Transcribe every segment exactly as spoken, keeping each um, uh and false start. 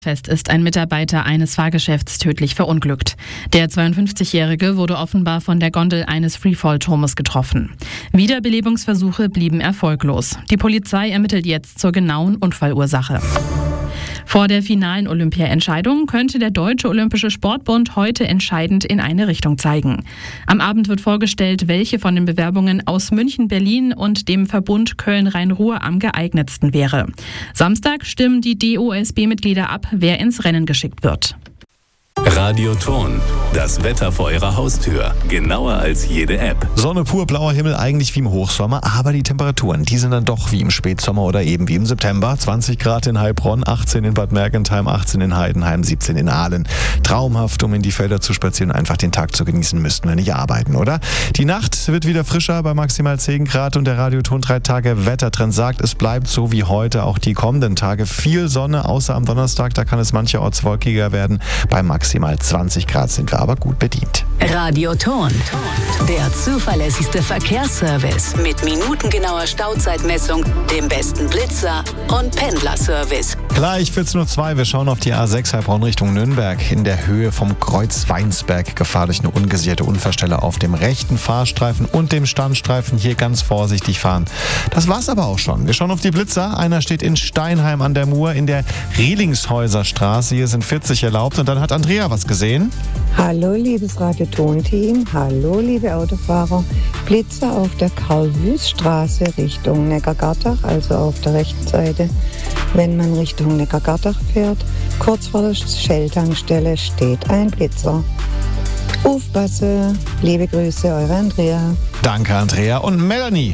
Fest ist ein Mitarbeiter eines Fahrgeschäfts tödlich verunglückt. Der zweiundfünfzigjährige wurde offenbar von der Gondel eines Freefall-Turmes getroffen. Wiederbelebungsversuche blieben erfolglos. Die Polizei ermittelt jetzt zur genauen Unfallursache. Vor der finalen Olympia-Entscheidung könnte der Deutsche Olympische Sportbund heute entscheidend in eine Richtung zeigen. Am Abend wird vorgestellt, welche von den Bewerbungen aus München, Berlin und dem Verbund Köln-Rhein-Ruhr am geeignetsten wäre. Samstag stimmen die D O S B-Mitglieder ab, wer ins Rennen geschickt wird. Radio Ton, das Wetter vor Ihrer Haustür. Genauer als jede App. Sonne pur, blauer Himmel, eigentlich wie im Hochsommer, aber die Temperaturen, die sind dann doch wie im Spätsommer oder eben wie im September. zwanzig Grad in Heilbronn, achtzehn in Bad Mergentheim, achtzehn in Heidenheim, siebzehn in Aalen. Traumhaft, um in die Felder zu spazieren und einfach den Tag zu genießen, müssten wir nicht arbeiten, oder? Die Nacht wird wieder frischer bei maximal zehn Grad und der Radio Ton drei Tage Wettertrend sagt, es bleibt so wie heute auch die kommenden Tage. Viel Sonne, außer am Donnerstag, da kann es mancherorts wolkiger werden. Bei maximal zwanzig Grad sind wir aber gut bedient. Radio Ton, der zuverlässigste Verkehrsservice mit minutengenauer Stauzeitmessung, dem besten Blitzer und Pendlerservice. Gleich vierzehn Uhr zwei, wir schauen auf die A sechs Heilbronn Richtung Nürnberg. In der Höhe vom Kreuz Weinsberg Gefahr durch eine ungesicherte Unfallstelle auf dem rechten Fahrstreifen und dem Standstreifen. Hier ganz vorsichtig fahren. Das war's aber auch schon. Wir schauen auf die Blitzer. Einer steht in Steinheim an der Mur in der Rielingshäuser Straße. Hier sind vierzig erlaubt und dann hat Andrea was gesehen. Hallo liebes Radio-Ton-Team, hallo liebe Autofahrer. Blitzer auf der Karl-Wüst-Straße Richtung Neckargattach, also auf der rechten Seite. Wenn man Richtung Neckargattach fährt, kurz vor der Shell-Tankstelle steht ein Blitzer. Aufpasse, liebe Grüße, eure Andrea. Danke Andrea und Melanie.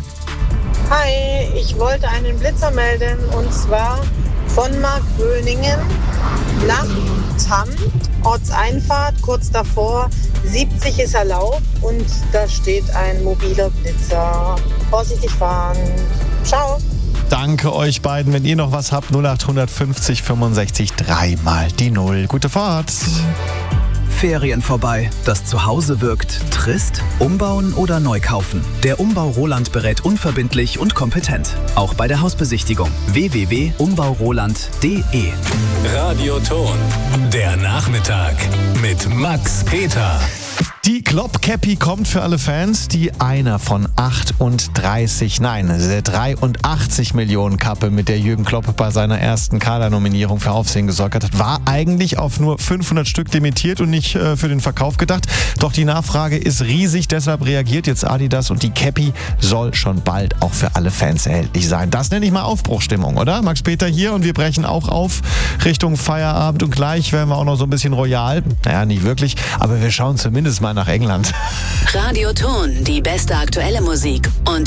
Hi, ich wollte einen Blitzer melden und zwar von Markgröningen nach Tamm, Ortseinfahrt, kurz davor, siebzig ist erlaubt und da steht ein mobiler Blitzer. Vorsichtig fahren. Ciao. Danke euch beiden. Wenn ihr noch was habt, null acht fünfzig fünfundsechzig dreimal die Null. Gute Fahrt. Ferien vorbei. Das Zuhause wirkt trist? Umbauen oder neu kaufen? Der Umbau Roland berät unverbindlich und kompetent. Auch bei der Hausbesichtigung. w w w punkt umbau roland punkt d e. Radio Ton, der Nachmittag mit Max Peter. Die Klopp-Cappy kommt für alle Fans. Die einer von achtunddreißig, nein, der dreiundachtzig Millionen Kappe, mit der Jürgen Klopp bei seiner ersten Kadernominierung für Aufsehen gesorgt hat, war eigentlich auf nur fünfhundert Stück limitiert und nicht äh, für den Verkauf gedacht. Doch die Nachfrage ist riesig, deshalb reagiert jetzt Adidas und die Cappy soll schon bald auch für alle Fans erhältlich sein. Das nenne ich mal Aufbruchstimmung, oder? Max Peter hier und wir brechen auch auf Richtung Feierabend und gleich werden wir auch noch so ein bisschen royal. Naja, nicht wirklich, aber wir schauen zumindest mal nach England. Radio Ton, die beste aktuelle Musik und